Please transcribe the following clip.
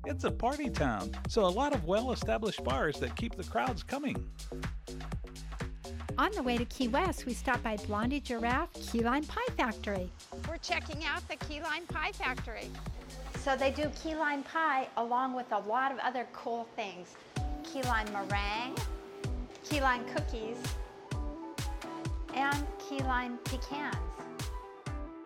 It's a party town, so a lot of well-established bars that keep the crowds coming. On the way to Key West, we stopped by Blondie Giraffe Key Lime Pie Factory. We're checking out the Key Lime Pie Factory. So they do key lime pie along with a lot of other cool things. Key lime meringue, key lime cookies, and key lime pecans.